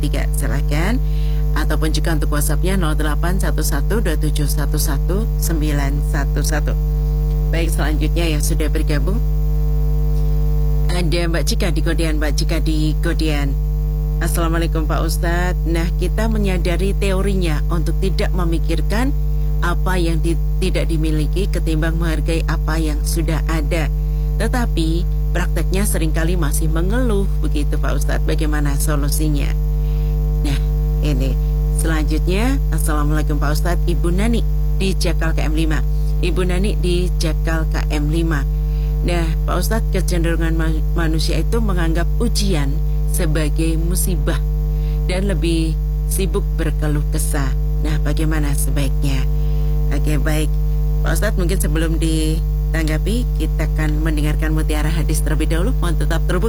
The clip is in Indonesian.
Silahkan. Ataupun juga untuk WhatsApp-nya 0811271111. Baik, selanjutnya yang sudah bergabung ada Mbak Cika di Kodean. Mbak Cika di Kodean. Assalamualaikum Pak Ustadz. Nah, kita menyadari teorinya untuk tidak memikirkan apa yang tidak dimiliki ketimbang menghargai apa yang sudah ada. Tetapi prakteknya seringkali masih mengeluh begitu Pak Ustadz. Bagaimana solusinya? Nah, ini selanjutnya. Assalamualaikum Pak Ustadz. Ibu Nani di Jakal KM5. Ibu Nani di Jakal KM5. Nah, Pak Ustadz, kecenderungan manusia itu menganggap ujian sebagai musibah dan lebih sibuk berkeluh kesah. Nah, bagaimana sebaiknya? Oke, baik Pak Ustadz, mungkin sebelum ditanggapi kita akan mendengarkan mutiara hadis terlebih dahulu. Mohon tetap terhubung